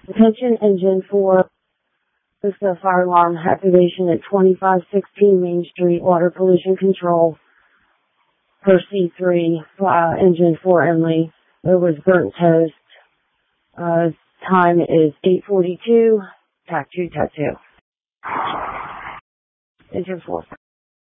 Attention engine 4. This is a fire alarm activation at 2516 Main Street, water pollution control. Per C3, engine 4 only. There was burnt toast. Time is 8:42. TAC 2, TAC 2. Engine 4.